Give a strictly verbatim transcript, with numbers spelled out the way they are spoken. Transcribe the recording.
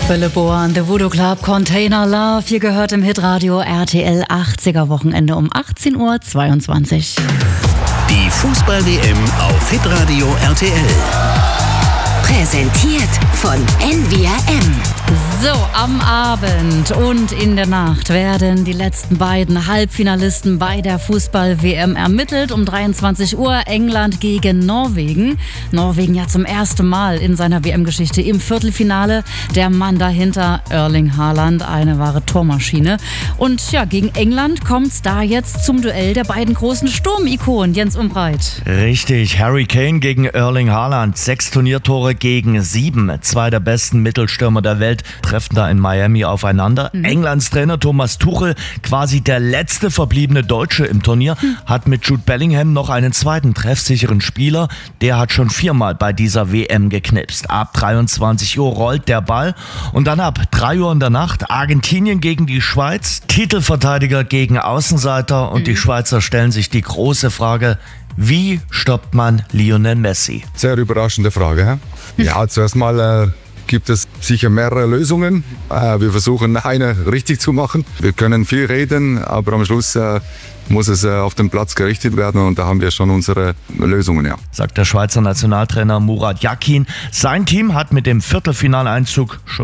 Philipp Boan, The Voodoo Club, Container Love. Hier gehört im Hitradio R T L achtziger Wochenende um achtzehn Uhr zweiundzwanzig. Die Fußball-W M auf Hitradio R T L. Präsentiert von N V R M. So, am Abend und in der Nacht werden die letzten beiden Halbfinalisten bei der Fußball-W M ermittelt. Um dreiundzwanzig Uhr England gegen Norwegen. Norwegen ja zum ersten Mal in seiner W M-Geschichte im Viertelfinale. Der Mann dahinter, Erling Haaland, eine wahre Tormaschine. Und ja, gegen England kommt es da jetzt zum Duell der beiden großen Sturmikonen, Jens Umbreit. Richtig, Harry Kane gegen Erling Haaland. Sechs Turniertore gegen sieben. Zwei der besten Mittelstürmer der Welt treffen da in Miami aufeinander. Mhm. Englands Trainer Thomas Tuchel, quasi der letzte verbliebene Deutsche im Turnier, mhm. hat mit Jude Bellingham noch einen zweiten treffsicheren Spieler. Der hat schon viermal bei dieser W M geknipst. Ab dreiundzwanzig Uhr rollt der Ball und dann ab drei Uhr in der Nacht Argentinien gegen die Schweiz. Titelverteidiger gegen Außenseiter und mhm. die Schweizer stellen sich die große Frage: Wie stoppt man Lionel Messi? Sehr überraschende Frage. He? Ja, zuerst mal äh, gibt es sicher mehrere Lösungen. Äh, wir versuchen eine richtig zu machen. Wir können viel reden, aber am Schluss äh, muss es äh, auf den Platz gerichtet werden und da haben wir schon unsere Lösungen, ja. Sagt der Schweizer Nationaltrainer Murat Yakin. Sein Team hat mit dem Viertelfinaleinzug schon